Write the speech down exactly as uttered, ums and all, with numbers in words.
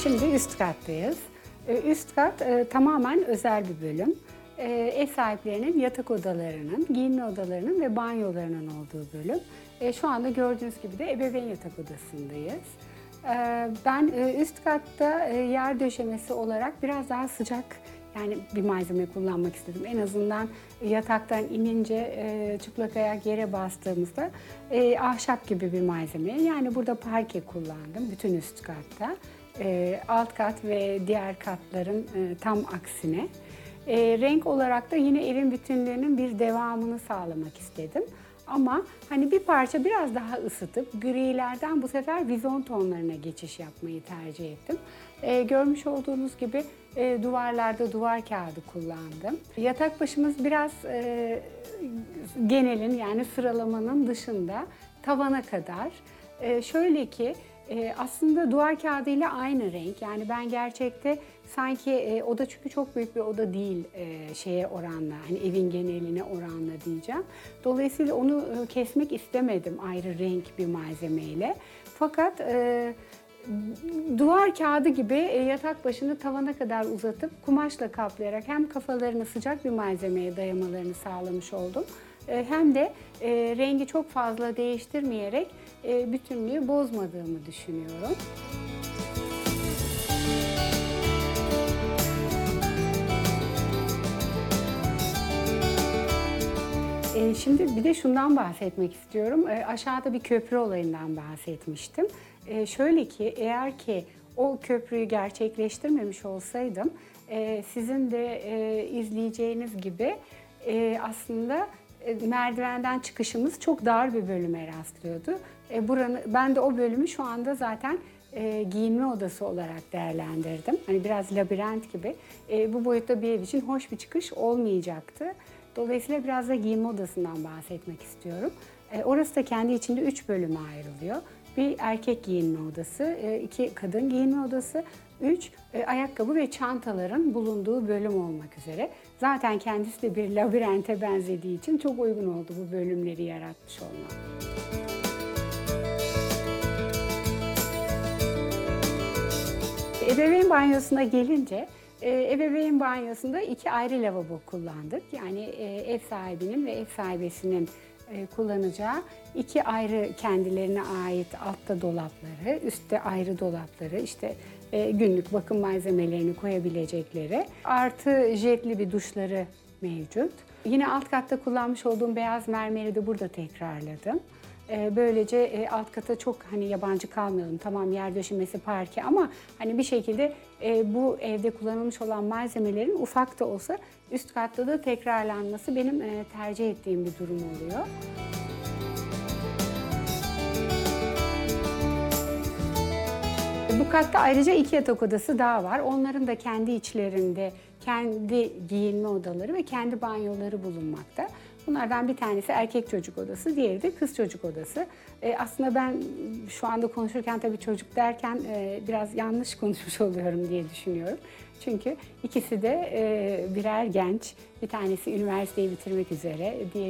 Şimdi üst kattayız. Ee, Üst kat e, tamamen özel bir bölüm. Ee, Ev sahiplerinin yatak odalarının, giyinme odalarının ve banyolarının olduğu bölüm. Ee, Şu anda gördüğünüz gibi de ebeveyn yatak odasındayız. Ee, Ben e, üst katta e, yer döşemesi olarak biraz daha sıcak yani bir malzeme kullanmak istedim. En azından yataktan inince e, çıplak ayak yere bastığımızda e, ahşap gibi bir malzeme. Yani burada parke kullandım bütün üst katta. E, alt kat ve diğer katların e, tam aksine. E, renk olarak da yine evin bütünlüğünün bir devamını sağlamak istedim. Ama hani bir parça biraz daha ısıtıp grilerden bu sefer vizon tonlarına geçiş yapmayı tercih ettim. Ee, görmüş olduğunuz gibi e, duvarlarda duvar kağıdı kullandım. Yatak başımız biraz e, genelin yani sıralamanın dışında tavana kadar. E, şöyle ki e, aslında duvar kağıdı ile aynı renk. Yani ben gerçekte sanki e, oda çünkü çok büyük bir oda değil e, şeye oranla, hani evin geneline oranla diyeceğim. Dolayısıyla onu e, kesmek istemedim ayrı renk bir malzemeyle. Fakat e, duvar kağıdı gibi e, yatak başını tavana kadar uzatıp kumaşla kaplayarak hem kafalarını sıcak bir malzemeye dayamalarını sağlamış oldum. E, hem de e, rengi çok fazla değiştirmeyerek e, bütünlüğü bozmadığımı düşünüyorum. E, Şimdi bir de şundan bahsetmek istiyorum. E, Aşağıda bir köprü olayından bahsetmiştim. E, Şöyle ki eğer ki o köprüyü gerçekleştirmemiş olsaydım e, sizin de e, izleyeceğiniz gibi e, aslında e, merdivenden çıkışımız çok dar bir bölüme rastlıyordu. E, buranın, ben de o bölümü şu anda zaten e, giyinme odası olarak değerlendirdim. Hani biraz labirent gibi. E, bu boyutta bir ev için hoş bir çıkış olmayacaktı. Dolayısıyla biraz da giyinme odasından bahsetmek istiyorum. E, orası da kendi içinde üç bölüme ayrılıyor. Bir erkek giyinme odası, e, iki kadın giyinme odası, üç e, ayakkabı ve çantaların bulunduğu bölüm olmak üzere. Zaten kendisi de bir labirente benzediği için çok uygun oldu bu bölümleri yaratmış olmam. Ebeveyn banyosuna gelince, e, ebeveyn banyosunda iki ayrı lavabo kullandık. Yani e, ev sahibinin ve ev sahibesinin e, kullanacağı iki ayrı kendilerine ait altta dolapları, üstte ayrı dolapları, işte e, günlük bakım malzemelerini koyabilecekleri, artı jetli bir duşları mevcut. Yine alt katta kullanmış olduğum beyaz mermeri de burada tekrarladım. Böylece alt kata çok hani yabancı kalmayalım. Tamam yer döşemesi parke ama hani bir şekilde bu evde kullanılmış olan malzemelerin ufak da olsa üst katta da tekrarlanması benim tercih ettiğim bir durum oluyor. Bu katta ayrıca iki yatak odası daha var. Onların da kendi içlerinde kendi giyinme odaları ve kendi banyoları bulunmakta. Bunlardan bir tanesi erkek çocuk odası, diğeri de kız çocuk odası. Ee, aslında ben şu anda konuşurken tabii çocuk derken e, biraz yanlış konuşmuş oluyorum diye düşünüyorum. Çünkü ikisi de e, birer genç, bir tanesi üniversiteyi bitirmek üzere, diğeri